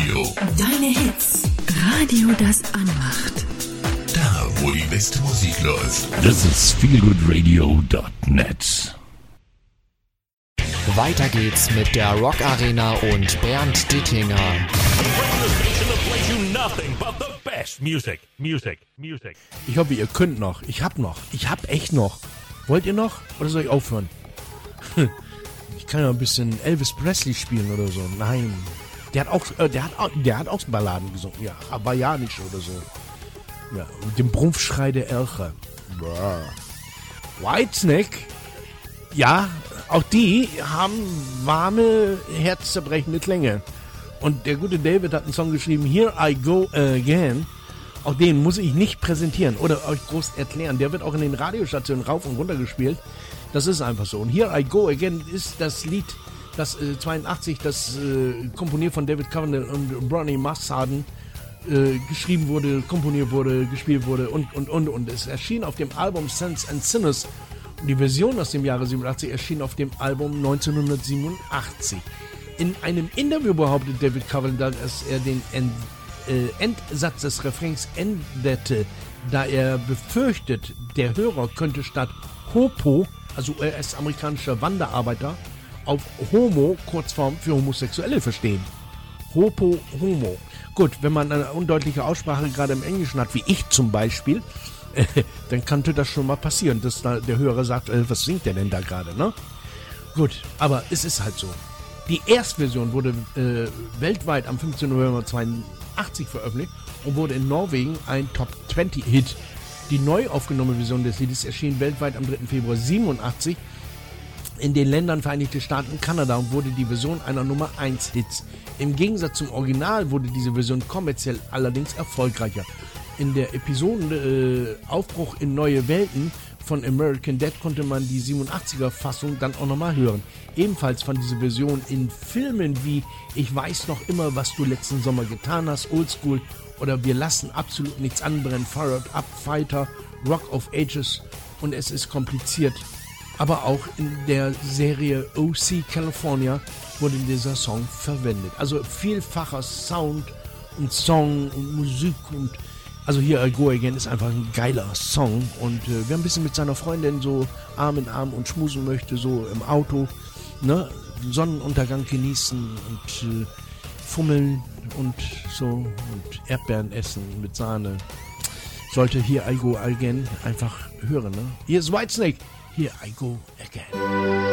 Radio. Deine Hits. Radio, das anmacht. Da, wo die beste Musik läuft. Das ist feelgoodradio.net. Weiter geht's mit der Rock Arena und Bernd Dittinger. Ich hoffe, ihr könnt noch. Ich hab echt noch. Wollt ihr noch? Oder soll ich aufhören? Ich kann ja ein bisschen Elvis Presley spielen oder so. Nein. Der hat auch Balladen gesungen. Ja, hawaiianisch oder so. Ja, mit dem Brumpfschrei der Elche. Whitesnake. Ja, auch die haben warme, herzzerbrechende Klänge. Und der gute David hat einen Song geschrieben, Here I Go Again. Auch den muss ich nicht präsentieren oder euch groß erklären. Der wird auch in den Radiostationen rauf und runter gespielt. Das ist einfach so. Und Here I Go Again ist das Lied, das 82, das komponiert von David Coverdale und Bronnie Marsden geschrieben wurde, komponiert wurde, gespielt wurde und es erschien auf dem Album Saints and Sinners. Und die Version aus dem Jahre 87 erschien auf dem Album 1987. In einem Interview behauptet David Coverdale, dass er den Endsatz des Refrains änderte, da er befürchtet, der Hörer könnte statt Hopo, also US-amerikanischer Wanderarbeiter, auf Homo, Kurzform für Homosexuelle, verstehen. Hopo, Homo. Gut, wenn man eine undeutliche Aussprache gerade im Englischen hat, wie ich zum Beispiel, dann könnte das schon mal passieren, dass da der Hörer sagt, was singt der denn da gerade, ne? Gut, aber es ist halt so. Die Erstversion wurde weltweit am 15. November 1982 veröffentlicht und wurde in Norwegen ein Top-20-Hit. Die neu aufgenommene Version des Liedes erschien weltweit am 3. Februar 1987 in den Ländern Vereinigte Staaten und Kanada und wurde die Version einer Nummer 1 Hits. Im Gegensatz zum Original wurde diese Version kommerziell allerdings erfolgreicher. In der Episode Aufbruch in neue Welten von American Dad konnte man die 87er Fassung dann auch nochmal hören. Ebenfalls fand diese Version in Filmen wie Ich weiß noch immer, was du letzten Sommer getan hast, Oldschool oder Wir lassen absolut nichts anbrennen, Fired Up, Fighter, Rock of Ages und Es ist kompliziert. Aber auch in der Serie OC California wurde dieser Song verwendet. Also vielfacher Sound und Song und Musik und also Here I Go Again ist einfach ein geiler Song und wer ein bisschen mit seiner Freundin so Arm in Arm und schmusen möchte, so im Auto, ne, Sonnenuntergang genießen und fummeln und so und Erdbeeren essen mit Sahne, sollte Here I Go Again einfach hören, ne? Hier ist Whitesnake, Here I Go Again.